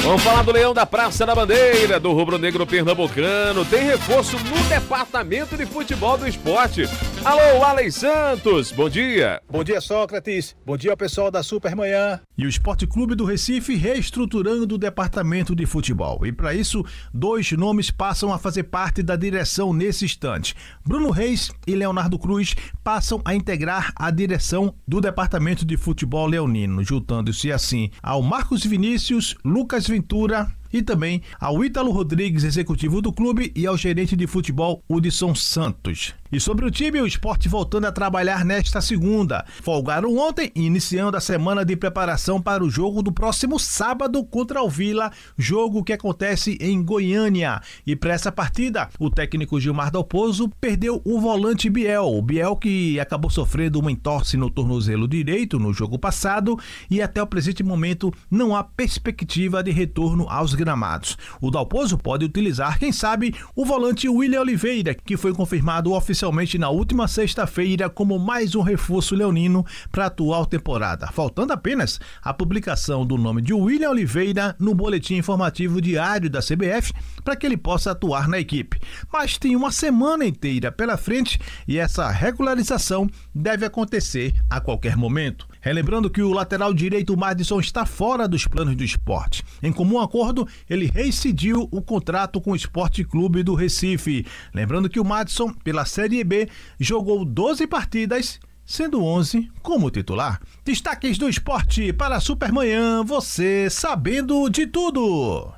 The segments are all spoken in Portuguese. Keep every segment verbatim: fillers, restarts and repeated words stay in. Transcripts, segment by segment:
Vamos falar do Leão da Praça da Bandeira, do Rubro Negro Pernambucano. Tem reforço no Departamento de Futebol do Esporte. Alô, Alex Santos, bom dia. Bom dia, Sócrates. Bom dia ao pessoal da Supermanhã. E o Esporte Clube do Recife reestruturando o Departamento de Futebol. E para isso, dois nomes passam a fazer parte da direção nesse instante. Bruno Reis e Leonardo Cruz passam a integrar a direção do Departamento de Futebol leonino, juntando-se assim ao Marcos Vinícius, Lucas Ventura e também ao Ítalo Rodrigues, executivo do clube, e ao gerente de futebol, Hudson Santos. E sobre o time, o Sport voltando a trabalhar nesta segunda. Folgaram ontem, iniciando a semana de preparação para o jogo do próximo sábado contra o Vila, jogo que acontece em Goiânia. E para essa partida, o técnico Gilmar Dalpozo perdeu o volante Biel. O Biel que acabou sofrendo uma entorse no tornozelo direito no jogo passado e até o presente momento não há perspectiva de retorno aos gramados. O Dalpozo pode utilizar, quem sabe, o volante William Oliveira, que foi confirmado oficialmente na última sexta-feira como mais um reforço leonino para a atual temporada, faltando apenas a publicação do nome de William Oliveira no boletim informativo diário da C B F para que ele possa atuar na equipe. Mas tem uma semana inteira pela frente e essa regularização deve acontecer a qualquer momento. Relembrando que o lateral direito Madison está fora dos planos do esporte. Em comum acordo, ele rescindiu o contrato com o Esporte Clube do Recife. Lembrando que o Madison, pela Série B, jogou doze partidas, sendo onze como titular. Destaques do esporte para a Supermanhã, você sabendo de tudo.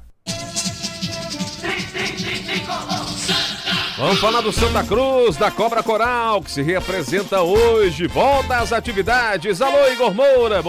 Vamos falar do Santa Cruz, da Cobra Coral, que se reapresenta hoje. Volta às atividades. Alô, Igor Moura. Bom